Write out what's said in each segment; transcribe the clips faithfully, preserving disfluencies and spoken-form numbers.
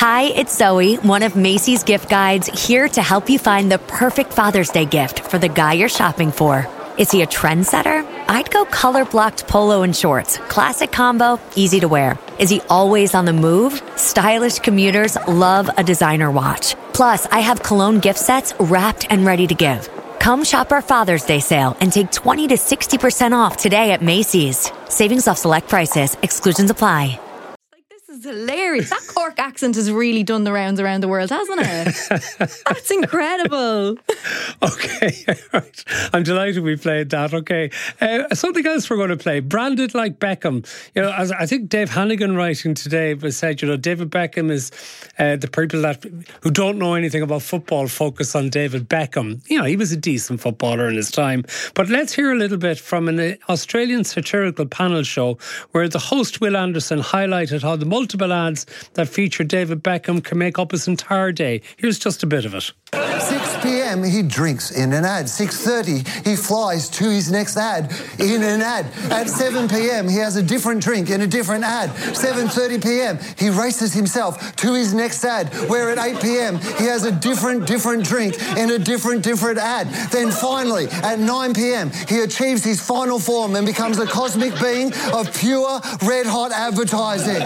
Hi, it's Zoe, one of Macy's gift guides, here to help you find the perfect Father's Day gift for the guy you're shopping for. Is he a trendsetter? I'd go color-blocked polo and shorts. Classic combo, easy to wear. Is he always on the move? Stylish commuters love a designer watch. Plus, I have cologne gift sets wrapped and ready to give. Come shop our Father's Day sale and take twenty to sixty percent off today at Macy's. Savings off select prices. Exclusions apply. This is hilarious. That Cork accent has really done the rounds around the world, hasn't it? That's incredible. Okay, right. I'm delighted we played that. Okay, uh, something else we're going to play. Branded like Beckham. You know, as I think Dave Hannigan writing today was said, you know, David Beckham is uh, the people that who don't know anything about football focus on David Beckham. You know, he was a decent footballer in his time. But let's hear a little bit from an Australian satirical panel show where the host Will Anderson highlighted how the multiple ads that feature David Beckham can make up his entire day. Here's just a bit of it. six p.m. he drinks in an ad. six thirty he flies to his next ad in an ad. At seven p.m. he has a different drink in a different ad. seven thirty p.m. he races himself to his next ad, where at eight p.m. he has a different, different drink in a different, different ad. Then finally, at nine p.m. he achieves his final form and becomes a cosmic being of pure, red-hot advertising.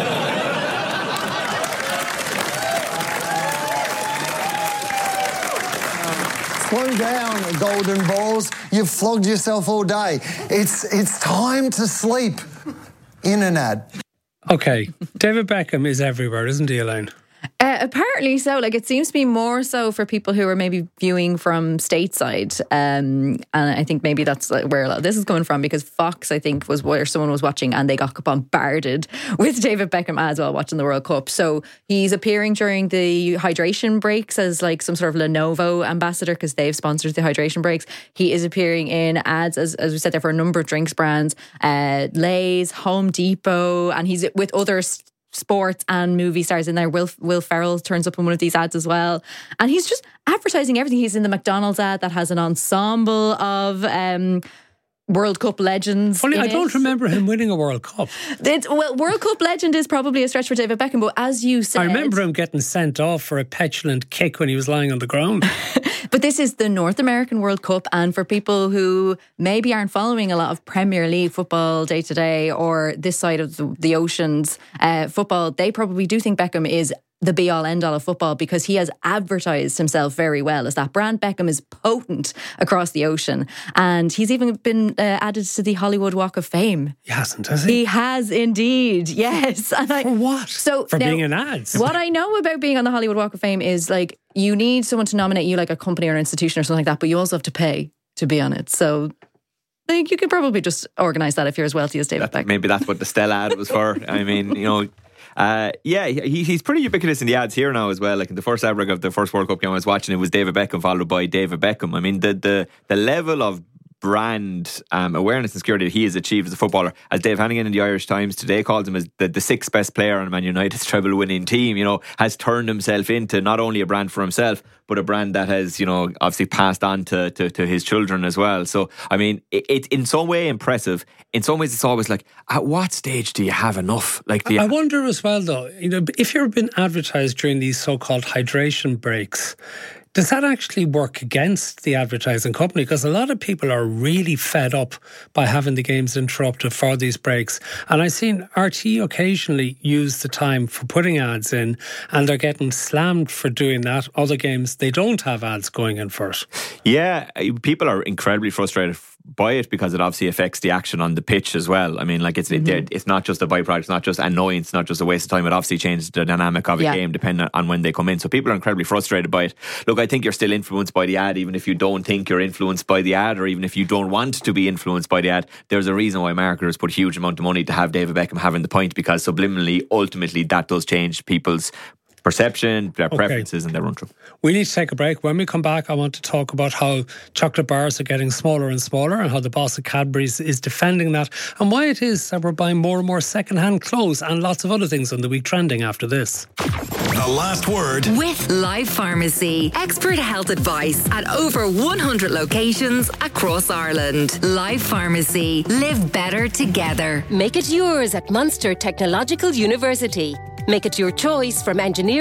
Slow down, golden balls. You've flogged yourself all day. It's it's time to sleep. In an ad. Okay, David Beckham is everywhere, isn't he, Elaine? Uh, apparently so. Like, it seems to be more so for people who are maybe viewing from stateside. Um, and I think maybe that's where a lot of this is coming from, because Fox, I think, was where someone was watching and they got bombarded with David Beckham as well watching the World Cup. So he's appearing during the hydration breaks as like some sort of Lenovo ambassador, because they've sponsored the hydration breaks. He is appearing in ads, as, as we said there, for a number of drinks brands, uh, Lay's, Home Depot, and he's with other st- sports and movie stars in there. Will Will Ferrell turns up in one of these ads as well, and he's just advertising everything. He's in the McDonald's ad that has an ensemble of um, World Cup legends. Funny, I don't it. remember him winning a World Cup. It's, well, World Cup legend is probably a stretch for David Beckham, but as you said, I remember him getting sent off for a petulant kick when he was lying on the ground. But this is the North American World Cup, and for people who maybe aren't following a lot of Premier League football day to day, or this side of the, the oceans uh, football, they probably do think Beckham is the be-all, end-all of football, because he has advertised himself very well as that brand. Beckham is potent across the ocean, and he's even been uh, added to the Hollywood Walk of Fame. He hasn't, has he? He has indeed, yes. And I, For what? So For now, being in ads? What I know about being on the Hollywood Walk of Fame is, like, you need someone to nominate you, like a company or an institution or something like that, but you also have to pay to be on it. So I think you could probably just organise that if you're as wealthy as David that, Beckham. Maybe that's what the Stella ad was for. I mean, you know... Uh, yeah, he, he's pretty ubiquitous in the ads here now as well. Like in the first ad break of the first World Cup game I was watching, it was David Beckham followed by David Beckham. I mean, the the, the level of brand um, awareness and security that he has achieved as a footballer, as Dave Hannigan in the Irish Times today calls him, as the, the sixth best player on Man United's treble winning team, you know, has turned himself into not only a brand for himself, but a brand that has, you know, obviously passed on to, to, to his children as well. So, I mean, it's it, in some way impressive. In some ways, it's always like, at what stage do you have enough? Like, the I wonder as well, though, you know, if you've been advertised during these so-called hydration breaks, does that actually work against the advertising company? Because a lot of people are really fed up by having the games interrupted for these breaks. And I've seen R T E occasionally use the time for putting ads in, and they're getting slammed for doing that. Other games, they don't have ads going in first. Yeah, people are incredibly frustrated by it, because it obviously affects the action on the pitch as well. I mean, like, it's mm-hmm. it, it's not just a byproduct, it's not just annoyance, it's not just a waste of time. It obviously changes the dynamic of a yeah. game depending on when they come in. So people are incredibly frustrated by it. Look, I think you're still influenced by the ad, even if you don't think you're influenced by the ad, or even if you don't want to be influenced by the ad. There's a reason why marketers put huge amount of money to have David Beckham having the point, because subliminally, ultimately, that does change people's perception, their preferences, okay. and their run through. We need to take a break. When we come back, I want to talk about how chocolate bars are getting smaller and smaller, and how the boss of Cadbury's is defending that, and why it is that we're buying more and more second-hand clothes and lots of other things on the week trending after this. The Last Word with Life Pharmacy. Expert health advice at over one hundred locations across Ireland. Life Pharmacy. Live better together. Make it yours at Munster Technological University. Make it your choice from engineering